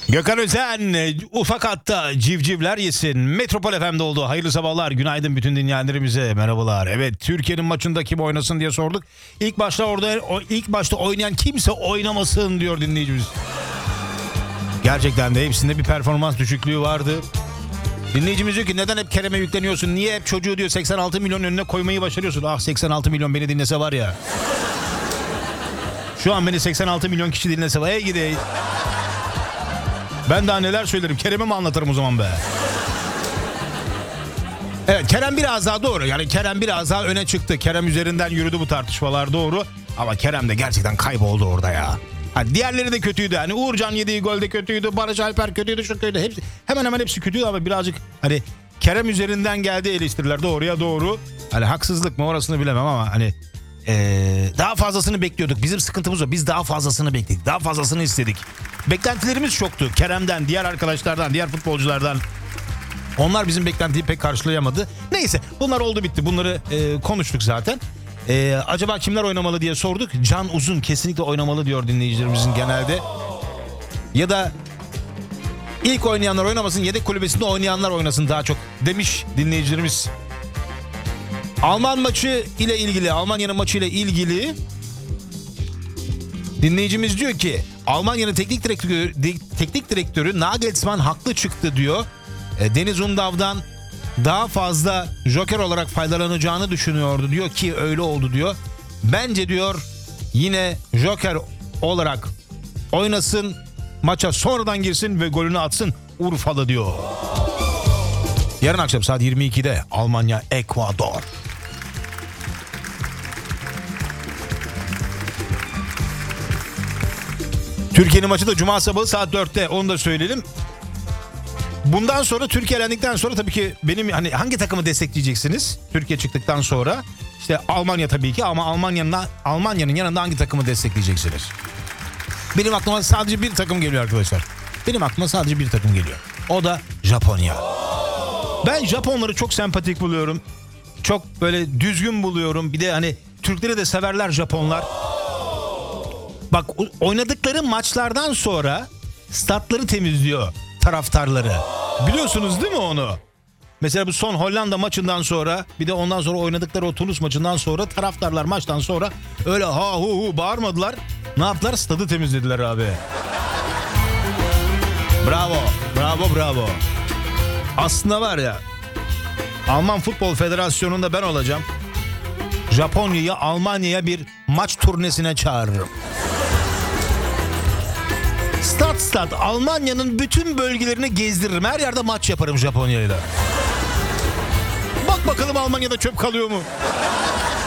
Gökhan Özen ufak hatta civcivler yesin. Metropol FM'de oldu. Hayırlı sabahlar. Günaydın bütün dinleyenlerimize. Merhabalar. Evet, Türkiye'nin maçında kim oynasın diye sorduk. İlk başta oynayan kimse oynamasın diyor dinleyicimiz. Gerçekten de hepsinde bir performans düşüklüğü vardı. Dinleyicimiz diyor ki neden hep Kerem'e yükleniyorsun? Niye hep çocuğu diyor 86 milyon önüne koymayı başarıyorsun? Ah, 86 milyon beni dinlese var ya. Şu an beni 86 milyon kişi dinlese var. Hey gidi. Ben daha neler söylerim. Kerem'e mi anlatırım o zaman be? Evet, Kerem biraz daha doğru. Yani Kerem biraz daha öne çıktı. Kerem üzerinden yürüdü bu tartışmalar, doğru. Ama Kerem de gerçekten kayboldu orada ya. Hani diğerleri de kötüydü. Hani Uğurcan yediği gol de kötüydü. Barış Alper kötüydü, şu kötüydü. Hepsi, hemen hemen hepsi kötüydü ama birazcık hani Kerem üzerinden geldi eleştiriler. Doğruya doğru. Hani haksızlık mı orasını bilemem ama hani daha fazlasını bekliyorduk. Bizim sıkıntımız o. Biz daha fazlasını bekledik. Daha fazlasını istedik. Beklentilerimiz çoktu. Kerem'den, diğer arkadaşlardan, diğer futbolculardan. Onlar bizim beklentiyi pek karşılayamadı. Neyse, bunlar oldu bitti. Bunları konuştuk zaten. Acaba kimler oynamalı diye sorduk. Can Uzun kesinlikle oynamalı diyor dinleyicilerimizin genelde. Ya da ilk oynayanlar oynamasın, yedek kulübesinde oynayanlar oynasın daha çok demiş dinleyicilerimiz. Almanya'nın maçı ile ilgili dinleyicimiz diyor ki Almanya'nın teknik direktörü Nagelsmann haklı çıktı diyor. Deniz Undav'dan daha fazla joker olarak faydalanacağını düşünüyordu diyor ki öyle oldu diyor. Bence diyor yine joker olarak oynasın, maça sonradan girsin ve golünü atsın Urfalı diyor. Yarın akşam saat 22'de Almanya Ekvador. Türkiye'nin maçı da Cuma sabahı saat 4'te, onu da söyleyelim. Bundan sonra Türkiye elendikten sonra tabii ki benim hani hangi takımı destekleyeceksiniz? Türkiye çıktıktan sonra işte Almanya tabii ki, ama Almanya'nın yanında hangi takımı destekleyeceksiniz? Benim aklıma sadece bir takım geliyor arkadaşlar. Benim aklıma sadece bir takım geliyor. O da Japonya. Ben Japonları çok sempatik buluyorum. Çok böyle düzgün buluyorum. Bir de hani Türkleri de severler Japonlar. Bak, oynadıkları maçlardan sonra statları temizliyor taraftarları. Biliyorsunuz değil mi onu? Mesela bu son Hollanda maçından sonra, bir de ondan sonra oynadıkları o Tunus maçından sonra taraftarlar maçtan sonra öyle ha hu hu bağırmadılar. Ne yaptılar? Stadı temizlediler abi. Bravo, bravo, bravo. Aslında var ya, Alman Futbol Federasyonu'nda ben olacağım. Japonya'yı Almanya'ya bir maç turnesine çağırırım. Stat Almanya'nın bütün bölgelerini gezdiririm. Her yerde maç yaparım Japonya'yla. Bak bakalım Almanya'da çöp kalıyor mu?